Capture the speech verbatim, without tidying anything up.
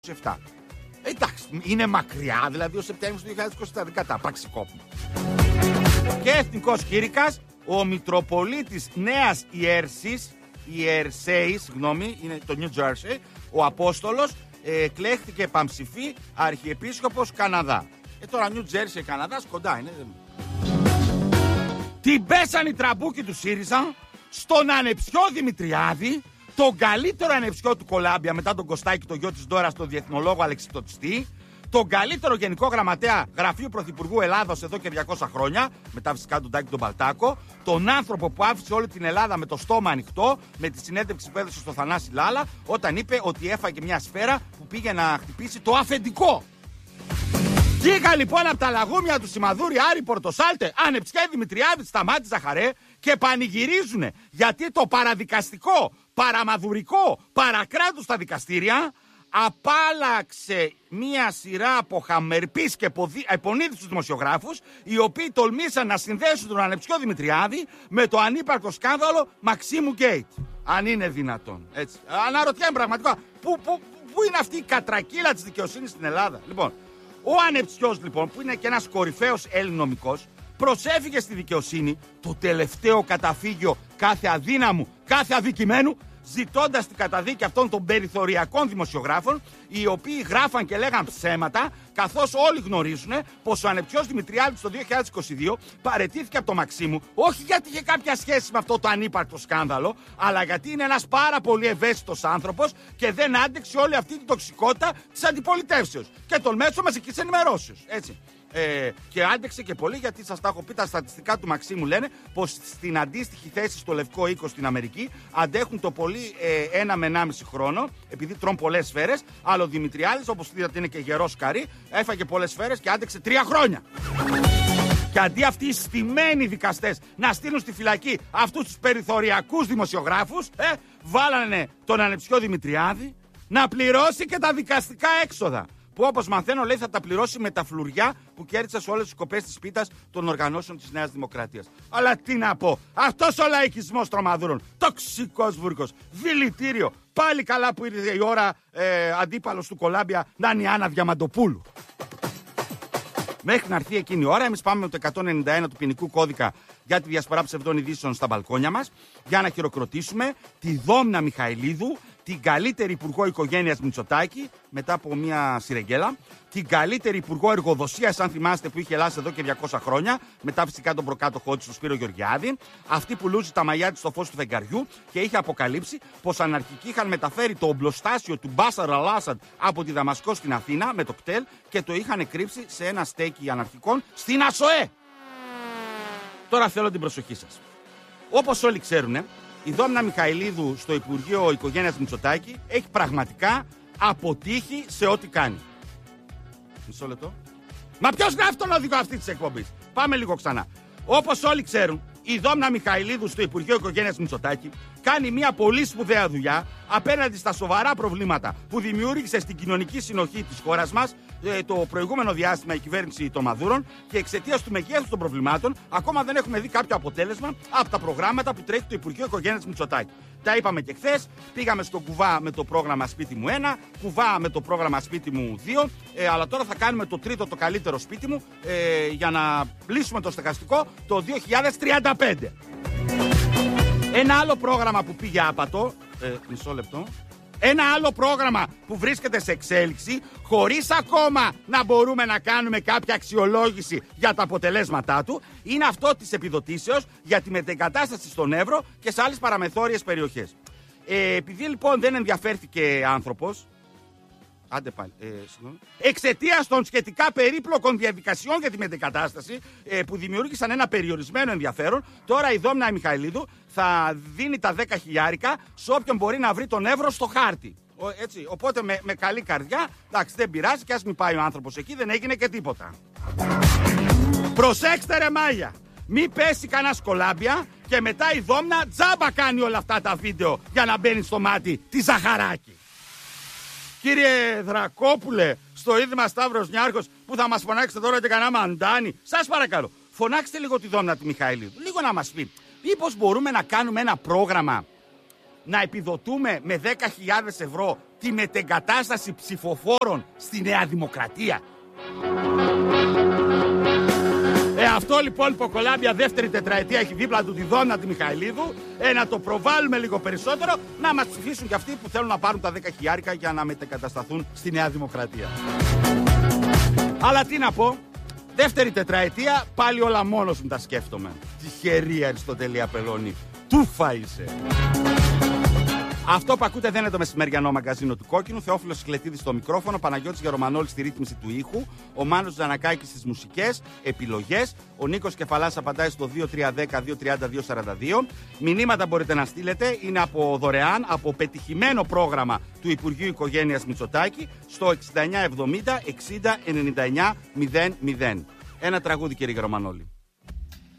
επτά. Εντάξει, είναι μακριά, δηλαδή ο Σεπτέμβριος του δύο χιλιάδες είκοσι επτά, δεν κατά πραξικόπημα. Και εθνικός κήρυκας, ο Μητροπολίτης Νέας Ιέρσης, Ιερσέη, συγγνώμη, είναι το New Jersey, ο Απόστολος, ε, εκλέχθηκε επαμψηφή Αρχιεπίσκοπος Καναδά. Ε, τώρα New Jersey, Καναδάς, κοντά είναι. Την πέσαν οι τραμπούκοι του ΣΥΡΙΖΑ στον ανεψιό Δημητριάδη, τον καλύτερο ανεψιό του Κολάμπια μετά τον Κωστάκη, το γιο της Ντόρας, τον διεθνολόγο Αλεξιπτωτιστή, τον καλύτερο γενικό γραμματέα γραφείου Πρωθυπουργού Ελλάδος εδώ και διακόσια χρόνια, μετά φυσικά τον Τάκη τον Παλτάκο, τον άνθρωπο που άφησε όλη την Ελλάδα με το στόμα ανοιχτό, με τη συνέντευξη που έδωσε στο Θανάση Λάλα, όταν είπε ότι έφαγε μια σφαίρα που πήγε να χτυπήσει το αφεντικό. Βγήκα λοιπόν από τα λαγούμια του Σιμαδούρη, Άρη Πορτοσάλτε, ανεψιά Δημητριάδη, Σταμάτη Ζαχαρέ και πανηγυρίζουνε γιατί το παραδικαστικό, παραμαδουρικό, παρακράτους στα δικαστήρια απάλαξε μία σειρά από χαμερπείς και επονίδιστους δημοσιογράφους, οι οποίοι τολμήσαν να συνδέσουν τον ανεψιό Δημητριάδη με το ανύπαρκτο σκάνδαλο Μαξίμου Γκέιτ. Αν είναι δυνατόν. Έτσι. Αναρωτιέμαι πραγματικά, πού, πού, πού είναι αυτή η κατρακύλα της δικαιοσύνης στην Ελλάδα. Λοιπόν, ο ανεψιός λοιπόν, που είναι και ένας κορυφαίος ελληνομικός, προσέφυγε στη δικαιοσύνη, το τελευταίο καταφύγιο κάθε αδύναμου, κάθε αδικημένου, ζητώντας την καταδίκη αυτών των περιθωριακών δημοσιογράφων, οι οποίοι γράφαν και λέγαν ψέματα, καθώς όλοι γνωρίζουν πως ο ανεψιός Δημητριάδης το δύο χιλιάδες είκοσι δύο παραιτήθηκε από το Μαξίμου, όχι γιατί είχε κάποια σχέση με αυτό το ανύπαρκτο σκάνδαλο, αλλά γιατί είναι ένας πάρα πολύ ευαίσθητος άνθρωπος και δεν άντεξε όλη αυτή την τοξικότητα της αντιπολιτεύσεως και των μέσων μαζικής ενημερώσεως. Έτσι. Ε, και άντεξε και πολύ, γιατί σας τα έχω πει, τα στατιστικά του Μαξίμου λένε πως στην αντίστοιχη θέση στο Λευκό Οίκο στην Αμερική αντέχουν το πολύ ε, ένα με ενάμιση χρόνο, επειδή τρώνε πολλές σφαίρες. Αλλά ο Δημητριάδης, όπως είδατε, είναι και γερός καρύ, έφαγε πολλές σφαίρες και άντεξε τρία χρόνια. Και αντί αυτοί οι στημένοι δικαστές να στείλουν στη φυλακή αυτούς τους περιθωριακούς δημοσιογράφους, ε, βάλανε τον ανεψιό Δημητριάδη να πληρώσει και τα δικαστικά έξοδα. Που όπως μαθαίνω, λέει, θα τα πληρώσει με τα φλουριά που κέρδισε σε όλες τις κοπές της πίτας των οργανώσεων της Νέας Δημοκρατίας. Αλλά τι να πω, αυτός ο λαϊκισμός τρομαδούρων, τοξικός βούρκος, δηλητήριο. Πάλι καλά που ήρθε η ώρα ε, αντίπαλος του Κολάμπια να είναι η Άννα Διαμαντοπούλου. Μέχρι να έρθει εκείνη η ώρα, εμείς πάμε με το εκατόν ενενήντα ένα του ποινικού κώδικα για τη διασπορά ψευδών ειδήσεων στα μπαλκόνια μας, για να χειροκροτήσουμε τη Δόμνα Μιχαηλίδου, την καλύτερη υπουργό οικογένειας Μητσοτάκη, μετά από μια σιρεγγέλα, την καλύτερη υπουργό εργοδοσίας, αν θυμάστε, που είχε Ελλάδα εδώ και διακόσια χρόνια, μετά φυσικά τον προκάτοχό της, τον Σπύρο Γεωργιάδη, αυτή που λούζει τα μαλλιά της στο φως του φεγγαριού και είχε αποκαλύψει πως αναρχικοί είχαν μεταφέρει το ομπλοστάσιο του Μπάσαρ Αλ-Άσαντ από τη Δαμασκό στην Αθήνα με το κτέλ και το είχαν κρύψει σε ένα στέκι αναρχικών στην ΑΣΟΕ. Τώρα θέλω την προσοχή σας. Όπως όλοι ξέρουν, η Δόμνα Μιχαηλίδου στο Υπουργείο Οικογένειας Μητσοτάκη έχει πραγματικά αποτύχει σε ό,τι κάνει. Μισό λεπτό. Μα ποιος γράφει τον οδηγό αυτής της εκπομπής? Πάμε λίγο ξανά. Όπως όλοι ξέρουν, η Δόμνα Μιχαηλίδου στο Υπουργείο Οικογένειας Μητσοτάκη κάνει μια πολύ σπουδαία δουλειά απέναντι στα σοβαρά προβλήματα που δημιούργησε στην κοινωνική συνοχή της χώρας μας ε, το προηγούμενο διάστημα η κυβέρνηση των Μαδούρων, και εξαιτίας του μεγέθους των προβλημάτων ακόμα δεν έχουμε δει κάποιο αποτέλεσμα από τα προγράμματα που τρέχει το Υπουργείο Οικογένειας Μητσοτάκη. Τα είπαμε και χθες, πήγαμε στο Κουβά με το πρόγραμμα Σπίτι μου ένα, Κουβά με το πρόγραμμα Σπίτι μου δύο, ε, αλλά τώρα θα κάνουμε το τρίτο, το καλύτερο σπίτι μου, ε, για να λύσουμε το στεγαστικό το δύο χιλιάδες τριάντα πέντε. Ένα άλλο πρόγραμμα που πήγε άπατο, ε, μισό λεπτό, ένα άλλο πρόγραμμα που βρίσκεται σε εξέλιξη, χωρίς ακόμα να μπορούμε να κάνουμε κάποια αξιολόγηση για τα αποτελέσματά του, είναι αυτό της επιδοτήσεως για τη μετεγκατάσταση στον Εύρο και σε άλλες παραμεθόριες περιοχές. Ε, επειδή λοιπόν δεν ενδιαφέρθηκε άνθρωπος, άντε πάλι, ε, εξαιτίας των σχετικά περίπλοκων διαδικασιών για τη μετεγκατάσταση ε, που δημιούργησαν ένα περιορισμένο ενδιαφέρον, τώρα η Δόμνα Μιχαηλίδου θα δίνει τα δέκα χιλιάρικα σε όποιον μπορεί να βρει τον Εύρο στο χάρτη. Ο, έτσι, οπότε με, με καλή καρδιά, εντάξει, δεν πειράζει, και ας μην πάει ο άνθρωπος εκεί, δεν έγινε και τίποτα. Προσέξτε ρε μάγια, μην πέσει κανένα Κολάμπια και μετά η Δόμνα τζάμπα κάνει όλα αυτά τα βίντεο για να μπαίνει στο μάτι τη Ζαχαράκη. Κύριε Δρακόπουλε, στο Ίδρυμα Σταύρος Νιάρχος, που θα μας φωνάξετε τώρα και κανένα μαντάνι, σας παρακαλώ, φωνάξτε λίγο τη Δόμνα τη Μιχαηλίδου, λίγο να μας πει, μήπως μπορούμε να κάνουμε ένα πρόγραμμα να επιδοτούμε με δέκα χιλιάδες ευρώ τη μετεγκατάσταση ψηφοφόρων στη Νέα Δημοκρατία. Ε, αυτό λοιπόν που ο Κολάμπια δεύτερη τετραετία έχει δίπλα του τη Δόνα τη Μιχαηλίδου, ε, να το προβάλλουμε λίγο περισσότερο, να μας ψηφίσουν και αυτοί που θέλουν να πάρουν τα δέκα χιλιάρικα για να μετεγκατασταθούν στη Νέα Δημοκρατία. Αλλά τι να πω, δεύτερη τετραετία πάλι όλα μόνος μου τα σκέφτομαι. Τυχερή Αριστοτέλη Απελώνη, τούφα είσαι. Αυτό που ακούτε δεν είναι το μεσημεριανό μαγκαζίνο του Κόκκινου. Θεόφιλος Σκλετίδης στο μικρόφωνο, Παναγιώτης Γερομανόλης στη ρύθμιση του ήχου, ο Μάνος Ζανακάκης στις μουσικές επιλογές, ο Νίκος Κεφαλάς απαντάει στο δύο τρία ένα μηδέν δύο τρία μηδέν δύο σαράντα δύο. Μηνύματα μπορείτε να στείλετε, είναι από δωρεάν, από πετυχημένο πρόγραμμα του Υπουργείου Οικογένειας Μητσοτάκη στο εξήντα εννιά εβδομήντα εξήντα ενενήντα εννιά μηδέν μηδέν. Ένα τραγούδι, κύριε Γερομανόλη.